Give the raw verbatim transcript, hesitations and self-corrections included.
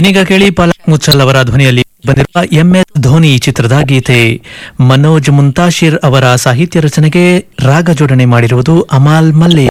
ಇನ್ನೀಗ ಕೇಳಿ ಪಲಕ್ ಮುಚ್ಚಲ್ ಅವರ ಧ್ವನಿಯಲ್ಲಿ ಬಂದಿರುವ ಎಂ ಎಸ್ ಧೋನಿ ಚಿತ್ರದ ಗೀತೆ. ಮನೋಜ್ ಮುಂತಾಶಿರ್ ಅವರ ಸಾಹಿತ್ಯ ರಚನೆಗೆ ರಾಗ ಜೋಡಣೆ ಮಾಡಿರುವುದು ಅಮಾಲ್ ಮಲ್ಲೆ.